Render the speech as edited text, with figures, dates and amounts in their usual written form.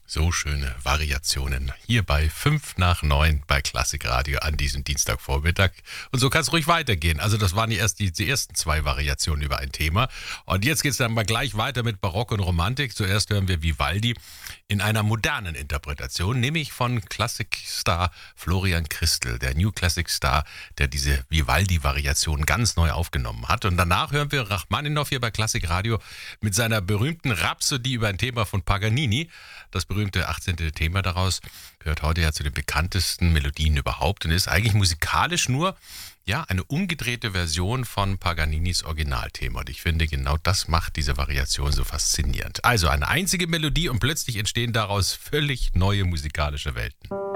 So schöne Variationen hier bei 5 nach 9 bei Klassikradio an diesem Dienstagvormittag. Und so kann es ruhig weitergehen. Also das waren die ersten zwei Variationen über ein Thema. Und jetzt geht es dann mal gleich weiter mit Barock und Romantik. Zuerst hören wir Vivaldi in einer modernen Interpretation, nämlich von Klassikstar Florian Christel, der New Classic Star, der diese Vivaldi-Variation ganz neu aufgenommen hat. Und danach hören wir Rachmaninoff hier bei Klassikradio mit seiner berühmten Rhapsodie über ein Thema von Paganini. Das berühmte 18. Thema daraus gehört heute ja zu den bekanntesten Melodien überhaupt und ist eigentlich musikalisch nur eine umgedrehte Version von Paganinis Originalthema. Und ich finde, genau das macht diese Variation so faszinierend. Also eine einzige Melodie und plötzlich entstehen daraus völlig neue musikalische Welten.